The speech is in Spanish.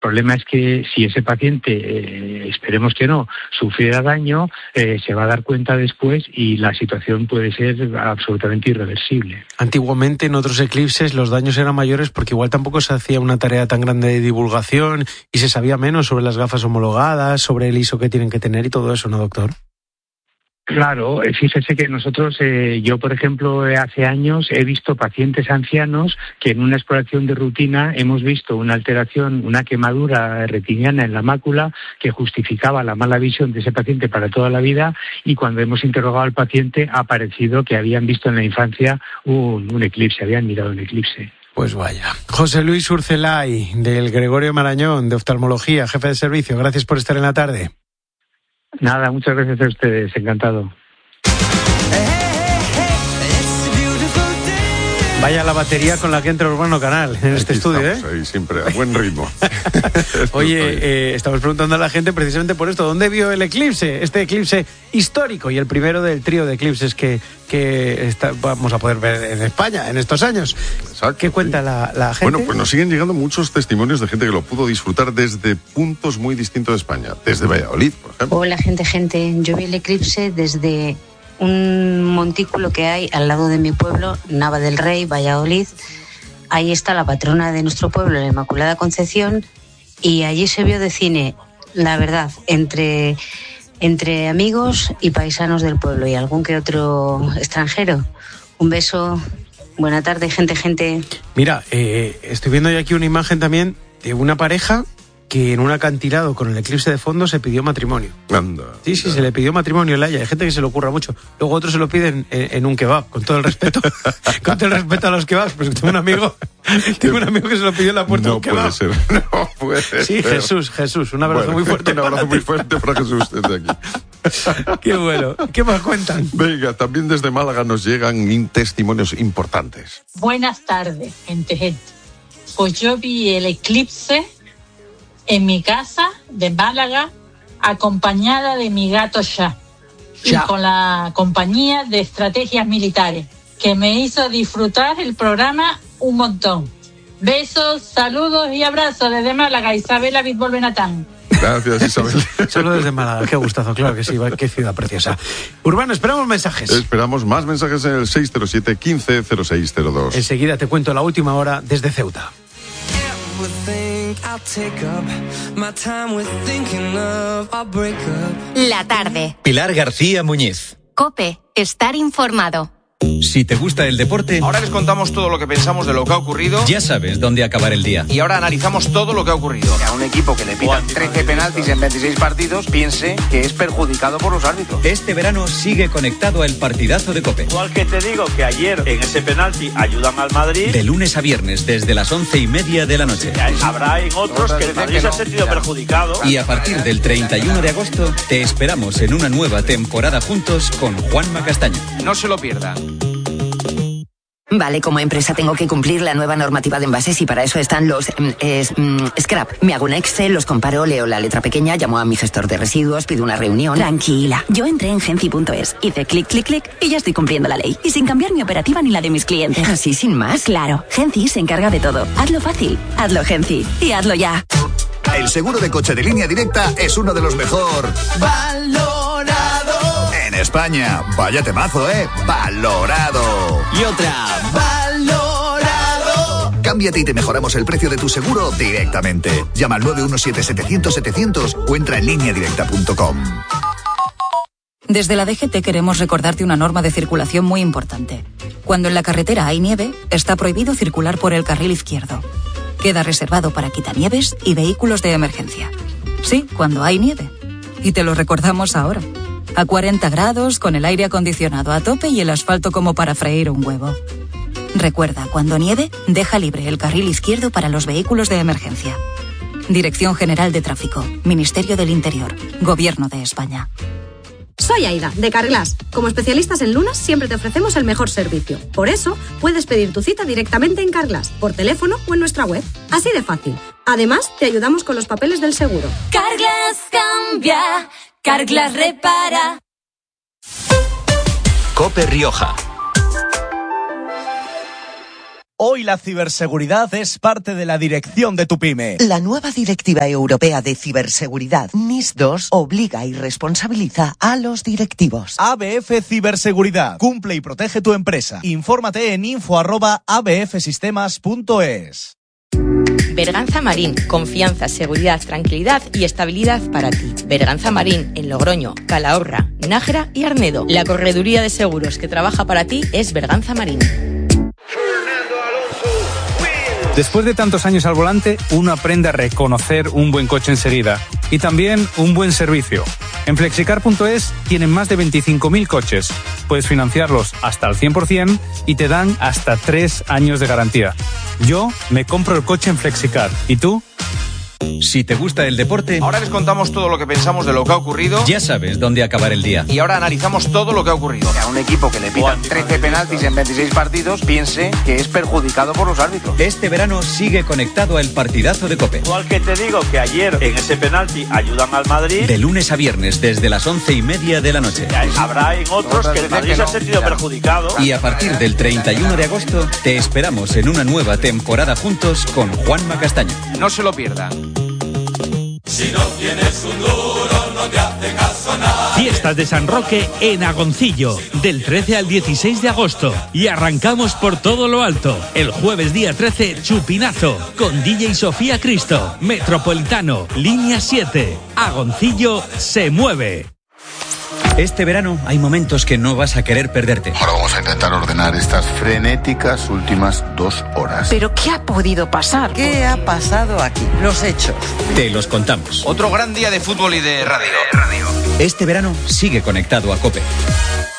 El problema es que si ese paciente, esperemos que no, sufriera daño, se va a dar cuenta después y la situación puede ser absolutamente irreversible. Antiguamente en otros eclipses los daños eran mayores porque igual tampoco se hacía una tarea tan grande de divulgación y se sabía menos sobre las gafas homologadas, sobre el ISO que tienen que tener y todo eso, ¿no, doctor? Claro, fíjese que nosotros, yo por ejemplo, hace años he visto pacientes ancianos que en una exploración de rutina hemos visto una alteración, una quemadura retiniana en la mácula que justificaba la mala visión de ese paciente para toda la vida, y cuando hemos interrogado al paciente ha parecido que habían visto en la infancia un eclipse, habían mirado un eclipse. Pues vaya. José Luis Urcelay, del Gregorio Marañón, de oftalmología, jefe de servicio, gracias por estar en la tarde. Nada, muchas gracias a ustedes, encantado. Vaya la batería con la que entra Urbano Canal en este estudio, estamos, ahí siempre, a buen ritmo. Oye, estamos preguntando a la gente precisamente por esto, ¿dónde vio el eclipse? Este eclipse histórico y el primero del trío de eclipses que vamos a poder ver en España en estos años. Exacto, ¿Qué cuenta la gente? Bueno, pues nos siguen llegando muchos testimonios de gente que lo pudo disfrutar desde puntos muy distintos de España, desde Valladolid, por ejemplo. Hola, gente. Yo vi el eclipse desde un montículo que hay al lado de mi pueblo, Nava del Rey, Valladolid. Ahí está la patrona de nuestro pueblo, la Inmaculada Concepción, y allí se vio de cine, la verdad, entre amigos y paisanos del pueblo y algún que otro extranjero. Un beso, buena tarde, gente. Mira, estoy viendo ya aquí una imagen también de una pareja que en un acantilado con el eclipse de fondo se pidió matrimonio. Anda. Sí, se le pidió matrimonio en La Haya. Hay gente que se le ocurra mucho. Luego otros se lo piden en un kebab, con todo el respeto. Con todo el respeto a los kebabs, pero tengo un amigo que se lo pidió en la puerta de un kebab. No puede ser. Sí, Jesús, un abrazo muy fuerte. Un abrazo muy fuerte para Jesús desde aquí. Qué bueno. ¿Qué más cuentan? Venga, también desde Málaga nos llegan testimonios importantes. Buenas tardes, gente. Pues yo vi el eclipse en mi casa de Málaga, acompañada de mi gato Shah. Y con la compañía de estrategias militares, que me hizo disfrutar el programa un montón. Besos, saludos y abrazos desde Málaga, Isabela Bitbol Benatán. Gracias, Isabel. Solo desde Málaga, qué gustazo, claro que sí, qué ciudad preciosa. Urbano, esperamos mensajes. Esperamos más mensajes en el 607 15 0602. Enseguida te cuento la última hora desde Ceuta. La tarde. Pilar García Muñiz. COPE. Estar informado. Si te gusta el deporte, ahora les contamos todo lo que pensamos de lo que ha ocurrido. Ya sabes dónde acabar el día. Y ahora analizamos todo lo que ha ocurrido. Que a un equipo que le pitan 13 penaltis en 26 partidos piense que es perjudicado por los árbitros. Este verano sigue conectado al partidazo de COPE. Igual que te digo que ayer en ese penalti ayudan al Madrid. De lunes a viernes desde las 11:30 de la noche. Habrá en otros que el Madrid se ha sentido perjudicado. Y a partir del 31 de agosto te esperamos en una nueva temporada juntos con Juanma Castaño. No se lo pierdan. Vale, como empresa tengo que cumplir la nueva normativa de envases y para eso están los scrap. Me hago un Excel, los comparo, leo la letra pequeña, llamo a mi gestor de residuos, pido una reunión. Tranquila, yo entré en Genci.es, hice clic, clic, clic y ya estoy cumpliendo la ley. Y sin cambiar mi operativa ni la de mis clientes. ¿Así sin más? Claro, Genci se encarga de todo. Hazlo fácil, hazlo Genci y hazlo ya. El seguro de coche de Línea Directa es uno de los mejor valorado en España. Vaya temazo, valorado. Y otra, valorado. Cámbiate y te mejoramos el precio de tu seguro directamente. Llama al 917-700-700 o entra en lineadirecta.com. Desde la DGT queremos recordarte una norma de circulación muy importante. Cuando en la carretera hay nieve, está prohibido circular por el carril izquierdo. Queda reservado para quitanieves y vehículos de emergencia. Sí, cuando hay nieve. Y te lo recordamos ahora. A 40 grados, con el aire acondicionado a tope y el asfalto como para freír un huevo. Recuerda, cuando nieve, deja libre el carril izquierdo para los vehículos de emergencia. Dirección General de Tráfico, Ministerio del Interior, Gobierno de España. Soy Aida, de Carglass. Como especialistas en lunas, siempre te ofrecemos el mejor servicio. Por eso, puedes pedir tu cita directamente en Carglass, por teléfono o en nuestra web. Así de fácil. Además, te ayudamos con los papeles del seguro. Carglass cambia, Carglass repara. COPE Rioja. Hoy la ciberseguridad es parte de la dirección de tu pyme. La nueva Directiva Europea de Ciberseguridad, NIS2, obliga y responsabiliza a los directivos. ABF Ciberseguridad. Cumple y protege tu empresa. Infórmate en info@abfsistemas.es. Berganza Marín, confianza, seguridad, tranquilidad y estabilidad para ti. Berganza Marín, en Logroño, Calahorra, Nájera y Arnedo. La correduría de seguros que trabaja para ti es Berganza Marín. Después de tantos años al volante, uno aprende a reconocer un buen coche enseguida y también un buen servicio. En Flexicar.es tienen más de 25.000 coches. Puedes financiarlos hasta el 100% y te dan hasta 3 años de garantía. Yo me compro el coche en Flexicar. ¿Y tú? Si te gusta el deporte, ahora les contamos todo lo que pensamos de lo que ha ocurrido. Ya sabes dónde acabar el día. Y ahora analizamos todo lo que ha ocurrido. Que a un equipo que le pitan 13 penaltis en 26 partidos piense que es perjudicado por los árbitros. Este verano sigue conectado al partidazo de COPE. Igual que te digo que ayer en ese penalti ayudan al Madrid. De lunes a viernes desde las 11:30 de la noche. Habrá en otros que el Madrid se ha sentido perjudicado. Y a partir del 31 de agosto te esperamos en una nueva temporada juntos con Juanma Castaño. No se lo pierdan. Si no tienes un duro, no te hace caso nada. Fiestas de San Roque en Agoncillo, del 13 al 16 de agosto. Y arrancamos por todo lo alto. El jueves día 13, Chupinazo, con DJ Sofía Cristo, Metropolitano, Línea 7. Agoncillo se mueve. Este verano hay momentos que no vas a querer perderte. Ahora vamos a intentar ordenar estas frenéticas últimas 2 horas. ¿Pero qué ha podido pasar? ¿Qué ha pasado aquí? Los hechos. Te los contamos. Otro gran día de fútbol y de radio. Este verano sigue conectado a COPE.